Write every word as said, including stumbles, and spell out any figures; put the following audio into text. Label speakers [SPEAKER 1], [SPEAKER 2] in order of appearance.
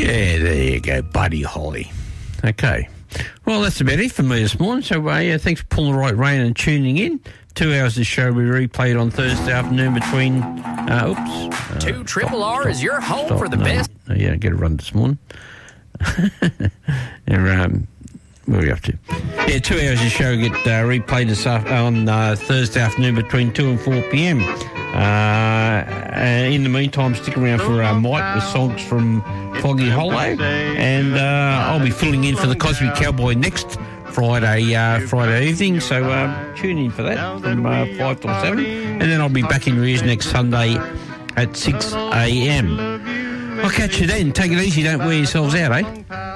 [SPEAKER 1] Yeah, there you go, Buddy Holly. Okay. Well, that's about it for me this morning. So, uh, yeah, thanks for pulling the right rein and tuning in. Two hours of the show we replayed on Thursday afternoon between, uh, oops. Uh,
[SPEAKER 2] Two Triple
[SPEAKER 1] stop,
[SPEAKER 2] R
[SPEAKER 1] stop,
[SPEAKER 2] is your home
[SPEAKER 1] stop,
[SPEAKER 2] for the
[SPEAKER 1] no,
[SPEAKER 2] best.
[SPEAKER 1] No, yeah, get a run this morning. and, um, where are we up to? Yeah, two hours of the show get uh, replayed this af- on uh, Thursday afternoon between two and four p.m. Uh, uh, in the meantime, stick around for uh, Mike with songs from Foggy Hollow, and uh, I'll be filling in for the Cosby Cowboy next Friday uh, Friday evening, so uh, tune in for that from uh, five till seven, and then I'll be back in your ears next Sunday at six a.m. I'll catch you then. Take it easy, don't wear yourselves out, eh?